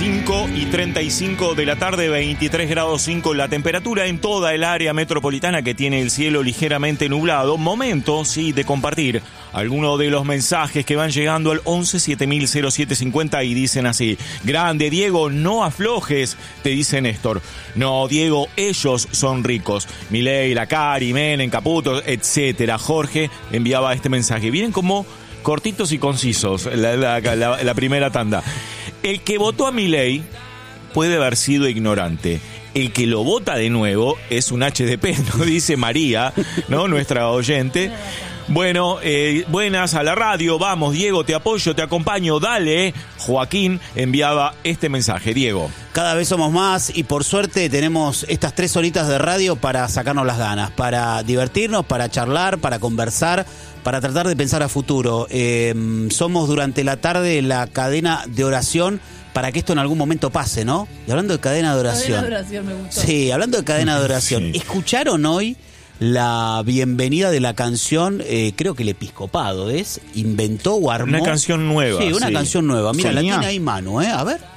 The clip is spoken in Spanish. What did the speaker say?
5:35 de la tarde, 23 grados 5 la temperatura en toda el área metropolitana que tiene el cielo ligeramente nublado. Momento, sí, de compartir algunos de los mensajes que van llegando al 11 7000 0750 y dicen así: grande Diego, no aflojes, te dice Néstor. No, Diego, ellos son ricos. Milei, Lacari, Menem, Caputo, etcétera. Jorge enviaba este mensaje. Vienen como cortitos y concisos la primera tanda. El que votó a Milei puede haber sido ignorante. El que lo vota de nuevo es un HDP, ¿no? Dice María, ¿no? Nuestra oyente. Bueno, buenas a la radio, vamos Diego, te apoyo, te acompaño, dale. Joaquín enviaba este mensaje. Diego. Cada vez somos más y por suerte tenemos estas 3 horitas de radio para sacarnos las ganas, para divertirnos, para charlar, para conversar, para tratar de pensar a futuro. Somos durante la tarde la cadena de oración para que esto en algún momento pase, ¿no? Y hablando de cadena de oración. Cadena de oración me gustó. Sí, hablando de cadena de oración. Sí. ¿Escucharon hoy la bienvenida de la canción? Creo que el episcopado inventó o armó. Una canción nueva. Sí, una canción nueva. Mira, la Soñá. tiene ahí Manu, a ver.